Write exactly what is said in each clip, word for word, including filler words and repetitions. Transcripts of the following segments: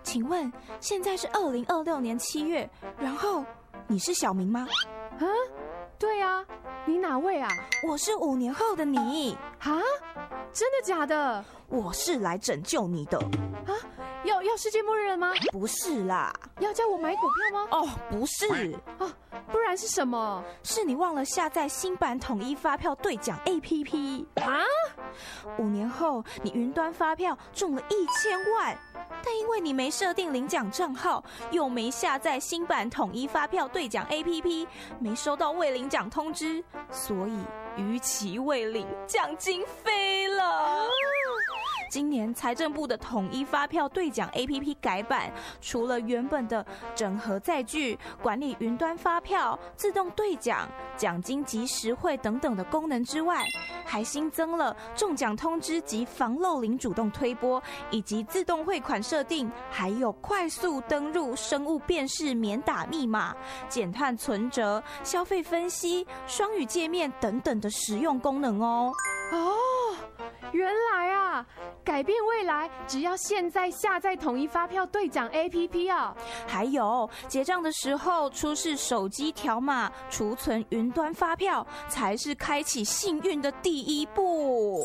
请问现在是二零二六年七月，然后你是小明吗？ 啊，对啊，你哪位啊？ 我是五年后的你。 啊，真的假的？ 我是来拯救你的。 啊，要要世界末日了吗？ 不是啦。 要叫我买股票吗？ 哦，不是。 啊，不然是什么？ 是你忘了下载新版统一发票兑奖 A P P 啊？ 五年后你云端发票中了一千万，但因为你没设定领奖账号，又没下载新版统一发票兑奖 A P P， 没收到未领奖通知，所以逾期未领，奖金飞了。啊，今年财政部的统一发票兑奖 A P P 改版，除了原本的整合载具、管理云端发票、自动兑奖、奖金及时汇等等的功能之外，还新增了中奖通知及防漏领主动推播，以及自动汇款设定，还有快速登入生物辨识免打密码、减碳存折、消费分析、双语界面等等的实用功能哦。 哦，原来啊，改变未来只要现在下载统一发票兑奖 A P P 啊。 还有结账的时候出示手机条码储存云端发票，才是开启幸运的第一步。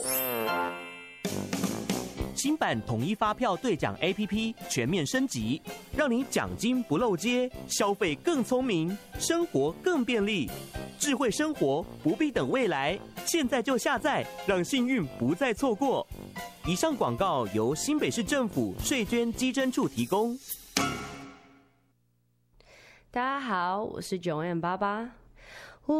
新版统一发票兑奖 A P P 全面升级，让你奖金不漏接，消费更聪明，生活更便利。智慧生活不必等未来，现在就下载，让幸运不再错过。以上广告由新北市政府税捐稽征处提供。 大家好，我是九 N 八八。